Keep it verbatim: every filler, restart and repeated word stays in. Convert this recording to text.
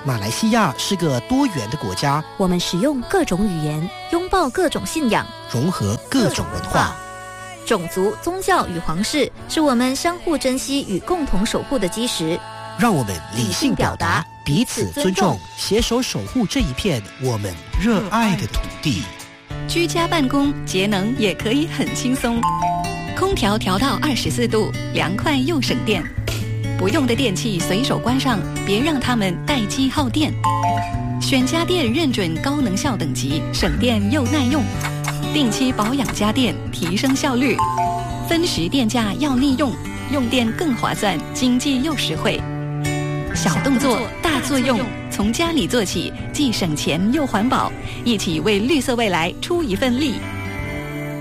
马来西亚是个多元的国家， 我们使用各种语言，拥抱各种信仰， 融合各种文化。 种族、宗教与皇室是我们相互珍惜与共同守护的基石。 让我们理性表达，彼此尊重，携手守护这一片我们热爱的土地。 居家办公节能也可以很轻松，空调调到二十四度，凉快又省电。不用的电器随手关上，别让它们待机耗电。选家电认准高能效等级，省电又耐用。定期保养家电，提升效率。分时电价要利用，用电更划算，经济又实惠。小动作大作用，从家里做起，既省钱又环保，一起为绿色未来出一份力。